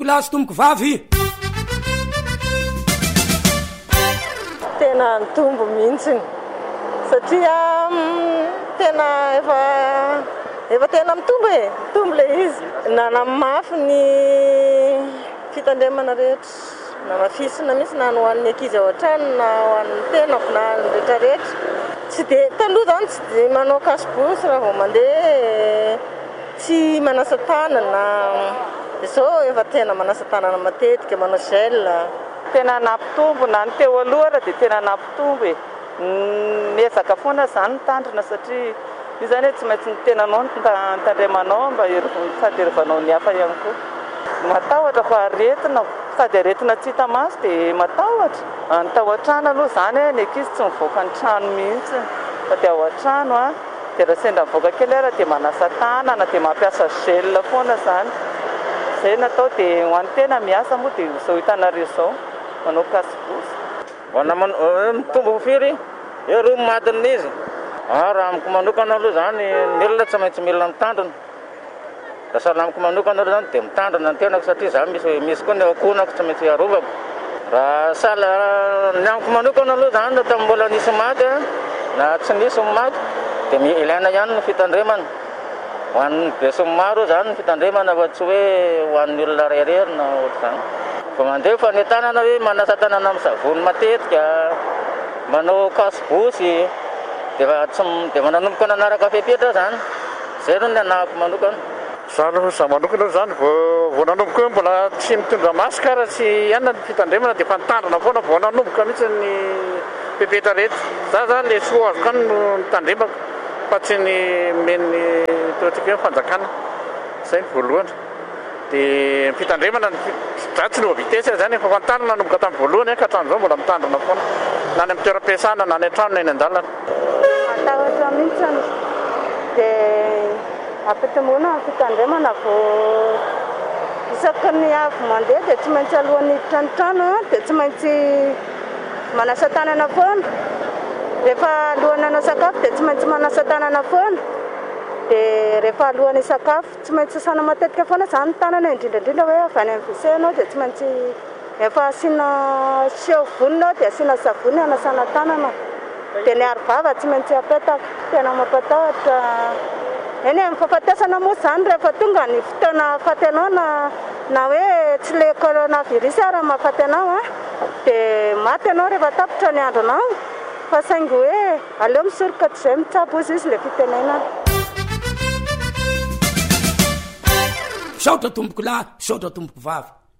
Plasy tomboko vavy tena nitombo mihitsiny satria tena efa tena mitombo le izy nanamafy ny fitandremana rehetra namafisina misy na ho an'ny ankizy ao an-trano na ho an'ny tenako na ny rehetrarehetra tsy dia taloha zany tsy dia manao kasibosy raha vao mandeha tsy manasa tanana izao efa tena manasa tanana matetika manao gel tena nampitombo na ny teo aloha raha dia tena nampitombo e miezaka foana izany tandrina satria io zany hoe tsy maintsy ny tenanao nitandremanao mba sady herovanao ny hafa ihany koa matahotra fa aretina sady aretina tsy hita maso dia matahotra ny tao an-trano aloha zany hoe ny ankizy tsy mivoaka ny trano mihitsy fa dia ao an-trano dia raha sendra mivoaka kely ara dia manasa tanana dia mampiasa gel foana zany zay natao dia ho an'ny tena miasa moa dia izao hitanareo izao manao kasibosy mitombo firy ero madina izy raha amiko manokana aloha zany ny olona tsy maintsy mila mitandrina raha sahala amiko manokana aloha zany dia mitandrina ny tenako satria za misy koa ny akonako tsy maintsy arovako raha sahala ny amiko manokana aloha zany na tamin'ny mbola nisy maty na tsy nisy maty dia ilaina ihany ny fitandremana ho an'ny besin'ny maro zany ny fitandremana fa tsy hoe ho an'ny olona reherery na ohatr'izany fa mandeha fa ny tanana hoe manasa tanana amin'ny savony matetika manao kasibosy dia mananomboka nanaraka fepetra zany zay no ny anahako manokana za manokana zany vao nanomboka hoe mbola tsy mitondra masika raha tsy ianona ny fitandremana dia fa nitandrina foana vao nanomboka mihitsy ny fepetra rehetra za le soa azoko any no nitandremako fa tsy ny men'ny toetrika hoe fanjakana zay ny voalohany dia fitandremana za tsy no vitesy zany efa fantandrina nanomboka tamin'ny voalohany ka hatramin'izao mbola mitandrina foana na ny amin'ny toeram-piasana na ny an-trano na eny an-dalana matahotra mihitsy dia ampitomboana ny fitandremana vao isaky ny avy mandeha dia tsy maintsy alohan'ny hiditra ny trano dia tsy maintsy manasa tanana foana rehefa alohan'ny hanao sakafo dia tsy maintsy manasa tanana foana dia rehefa alohan'ny sakafo tsy maintsy sasana matetika foana izany ny tanana indrindrandrindra hoe avy any amin'ny WC anao dia tsy maintsy efa asiana seovonina dia asiana savony hanasana tanana dia ny arivava tsy maintsy apetaka tena mampatahotra eny amin'ny fahafatesana moa izany rehefa tonga ny fotoana afaty anao na hoe tsy le coronavirus raha mahafaty anao dia maty anao rehefa tapitra ny andronao fa saingy hoe aleo misoroka tsy izay mitsabo izy le fitenenana saotra tomboko lahy saotra tomboko vavy